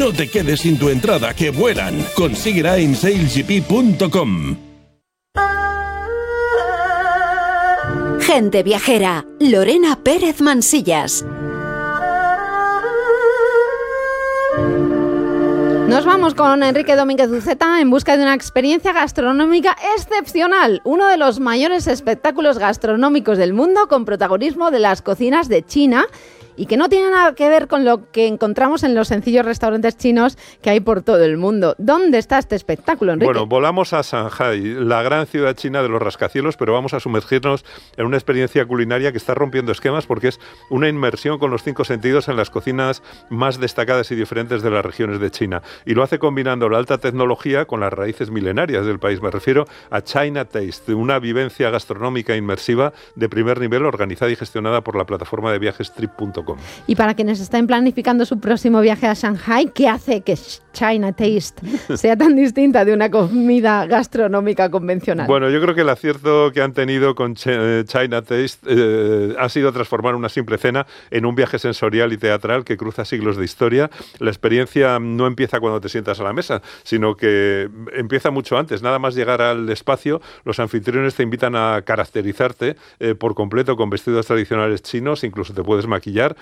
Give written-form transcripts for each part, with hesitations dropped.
No te quedes sin tu entrada, que vuelan. Consíguela en sailgp.com. Gente viajera, Lorena Pérez Mansillas. Nos vamos con Enrique Domínguez Uceta en busca de una experiencia gastronómica excepcional, uno de los mayores espectáculos gastronómicos del mundo, con protagonismo de las cocinas de China, y que no tiene nada que ver con lo que encontramos en los sencillos restaurantes chinos que hay por todo el mundo. ¿Dónde está este espectáculo, Enrique? Bueno, volamos a Shanghái, la gran ciudad china de los rascacielos, pero vamos a sumergirnos en una experiencia culinaria que está rompiendo esquemas, porque es una inmersión con los 5 sentidos en las cocinas más destacadas y diferentes de las regiones de China. Y lo hace combinando la alta tecnología con las raíces milenarias del país. Me refiero a China Taste, una vivencia gastronómica inmersiva de primer nivel, organizada y gestionada por la plataforma de viajes Trip.com. Y para quienes estén planificando su próximo viaje a Shanghái, ¿qué hace que China Taste sea tan distinta de una comida gastronómica convencional? Bueno, yo creo que el acierto que han tenido con China Taste ha sido transformar una simple cena en un viaje sensorial y teatral que cruza siglos de historia. La experiencia no empieza cuando te sientas a la mesa, sino que empieza mucho antes. Nada más llegar al espacio, los anfitriones te invitan a caracterizarte por completo con vestidos tradicionales chinos, incluso te puedes maquillar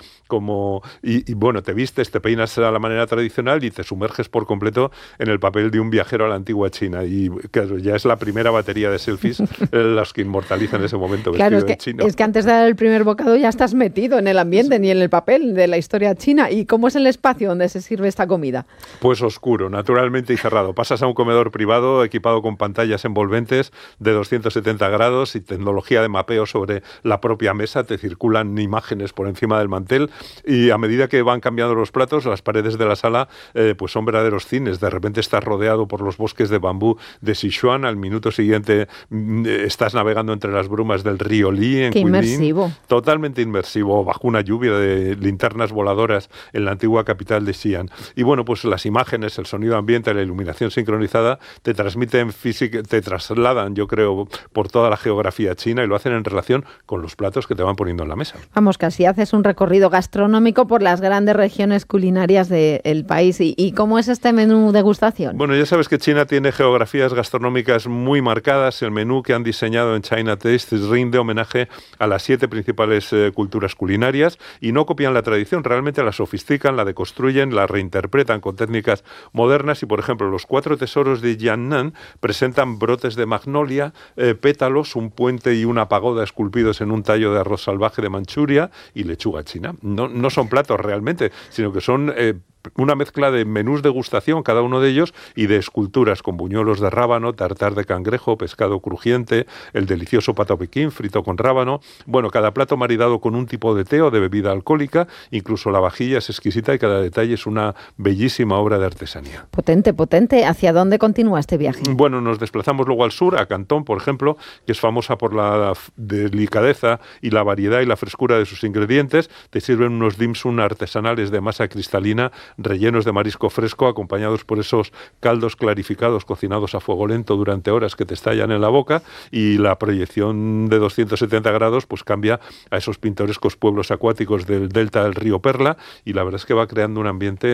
y bueno, te vistes, te peinas a la manera tradicional y te sumerges por completo en el papel de un viajero a la antigua China. Y claro, ya es la primera batería de selfies los que inmortalizan ese momento vestido de chino. Es que antes de dar el primer bocado ya estás metido en el ambiente ni en el papel de la historia china. ¿Y cómo es el espacio donde se sirve esta comida? Pues oscuro, naturalmente, y cerrado. Pasas a un comedor privado equipado con pantallas envolventes de 270 grados y tecnología de mapeo sobre la propia mesa. Te circulan imágenes por encima del mantel, y a medida que van cambiando los platos, las paredes de la sala pues son verdaderos cines. De repente estás rodeado por los bosques de bambú de Sichuan, al minuto siguiente estás navegando entre las brumas del río Li en Qué Kunming. inmersivo. Totalmente inmersivo, bajo una lluvia de linternas voladoras en la antigua capital de Xi'an. Y bueno, pues las imágenes, el sonido ambiente, la iluminación sincronizada te transmiten física, te trasladan, yo creo, por toda la geografía china, y lo hacen en relación con los platos que te van poniendo en la mesa. Vamos, casi haces un recorrido gastronómico por las grandes regiones culinarias del país. ¿Y cómo es este menú degustación? Bueno, ya sabes que China tiene geografías gastronómicas muy marcadas. El menú que han diseñado en China Taste rinde homenaje a las 7 principales culturas culinarias, y no copian la tradición, realmente la sofistican, la deconstruyen, la reinterpretan con técnicas modernas. Y por ejemplo, los 4 tesoros de Yan'an presentan brotes de magnolia, pétalos, un puente y una pagoda esculpidos en un tallo de arroz salvaje de Manchuria y lechuga china. No son platos realmente, sino que son una mezcla de menús degustación, cada uno de ellos, y de esculturas con buñuelos de rábano, tartar de cangrejo, pescado crujiente, el delicioso pato pekín frito con rábano. Bueno, cada plato maridado con un tipo de té o de bebida alcohólica, incluso la vajilla es exquisita y cada detalle es una bellísima obra de artesanía. Potente, potente. ¿Hacia dónde continúa este viaje? Bueno, nos desplazamos luego al sur, a Cantón, por ejemplo, que es famosa por la delicadeza y la variedad y la frescura de sus ingredientes. Te sirven unos dim sum artesanales de masa cristalina, rellenos de marisco fresco, acompañados por esos caldos clarificados cocinados a fuego lento durante horas que te estallan en la boca, y la proyección de 270 grados pues cambia a esos pintorescos pueblos acuáticos del delta del río Perla, y la verdad es que va creando un ambiente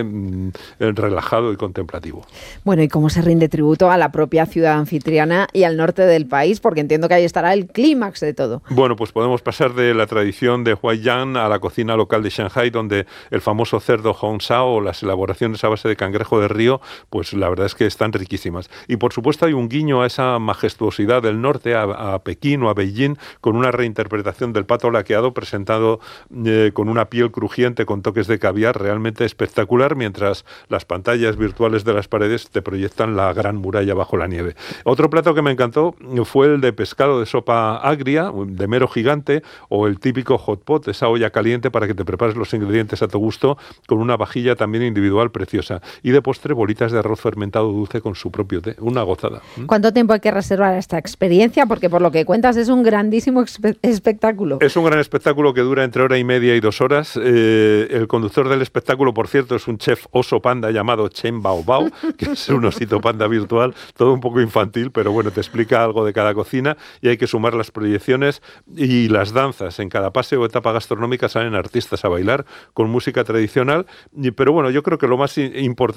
relajado y contemplativo. Bueno, ¿y cómo se rinde tributo a la propia ciudad anfitriona y al norte del país? Porque entiendo que ahí estará el clímax de todo. Bueno, pues podemos pasar de la tradición de Huaiyang a la cocina local de Shanghái, donde el famoso cerdo Hongshao o las elaboraciones a base de cangrejo de río, pues la verdad es que están riquísimas. Y por supuesto hay un guiño a esa majestuosidad del norte, a Pekín o a Beijing, con una reinterpretación del pato laqueado presentado con una piel crujiente con toques de caviar, realmente espectacular, mientras las pantallas virtuales de las paredes te proyectan la gran muralla bajo la nieve. Otro plato que me encantó fue el de pescado de sopa agria, de mero gigante, o el típico hot pot, esa olla caliente para que te prepares los ingredientes a tu gusto, con una vajilla también individual preciosa. Y de postre, bolitas de arroz fermentado dulce con su propio té. Una gozada. ¿Cuánto tiempo hay que reservar a esta experiencia? Porque por lo que cuentas es un grandísimo espectáculo. Es un gran espectáculo que dura entre 1:30 y 2 horas. El conductor del espectáculo, por cierto, es un chef oso panda llamado Chen Baobao, que es un osito panda virtual, todo un poco infantil, pero bueno, te explica algo de cada cocina, y hay que sumar las proyecciones y las danzas. En cada paseo o etapa gastronómica salen artistas a bailar con música tradicional, pero bueno, yo creo que lo más importante